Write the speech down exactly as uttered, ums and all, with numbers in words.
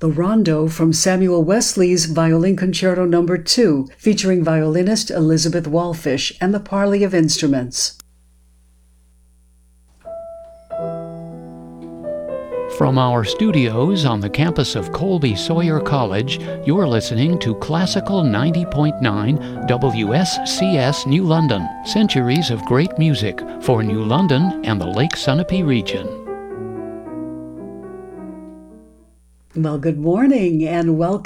the Rondo from Samuel Wesley's Violin Concerto Number two, featuring violinist Elizabeth Wallfish and the Parley of Instruments. From our studios on the campus of Colby Sawyer College, you're listening to Classical ninety point nine W S C S New London, centuries of great music for New London and the Lake Sunapee region. Well, good morning and welcome.